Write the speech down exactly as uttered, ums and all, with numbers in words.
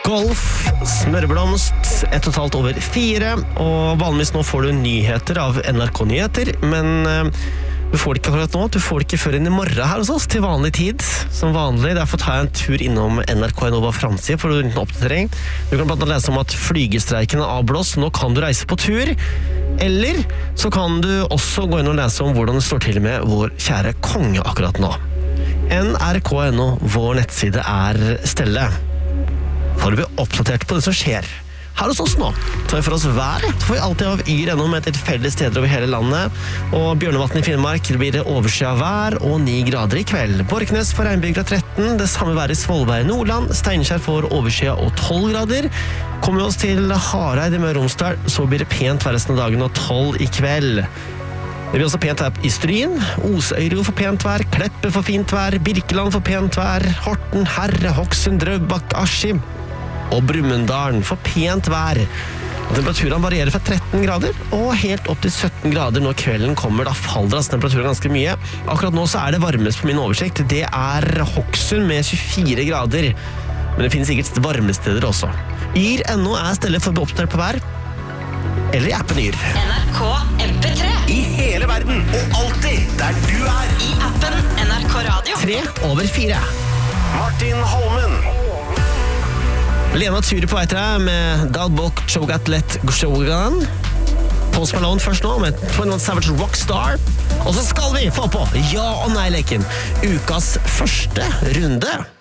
Golf, smørblomst, ett og et halvt over fire, og vanligvis nå får du nyheter av N R K Nyheter, men uh, du får det ikke akkurat nå, du får det ikke før inn i morgen her hos oss, til vanlig tid, som vanlig. Derfor tar jeg en tur innom N R K Nova Framsida for en oppdatering. Du kan blant annet lese om at flygestreiken er avblåst, nå kan du reise på tur, eller så kan du også gå inn og lese om hvordan det står til med vår kjære konge akkurat nå. N R K punktum N O, vår nettside er stelle. Da er vi oppdatert på det som skjer. Her hos oss nå tar vi for oss vær. Da får vi alltid av yr ennå med tilfeldige steder over hele landet. Og Bjørnevatn i Finnmark blir det overskyet vær og ni grader i kveld. Borknes for regnbyger av tretten, det samme vær i Svolvær i Nordland. Steinkjer får overskyet og tolv grader. Kommer vi oss til Hareid i Møre og Romsdal, så blir det pent vær resten av dagen og tolv i kveld. Det blir også pent vær i Stryn, Osøyro for pent vær, Kleppe for fint vær, Birkeland for pent vær, Horten, Herre, Hokksund, Drøbak, Askim og Brumunddal for pent vær. Temperaturen varierer fra tretten grader og helt opp til sytten grader når kvelden kommer. Da faller altså temperaturen ganske mye. Akkurat nå så er det varmest på min oversikt. Det er Hokksund med tjuefire grader. Men det finnes sikkert varmesteder også. Yr punktum N O er stedet for å bli oppdatert på vær. Eller i appen Yr. N R K M P tre. I hele verden, og alltid der du er. I appen N R K Radio. Tre over fire. Martin Holmen. Lena Turi på vei til deg med Dalbok Chogatlet Gushogan. Post Malone først nå med twenty-one Savage Rockstar. Og så skal vi få på ja og nei-leken. Ukas første runde.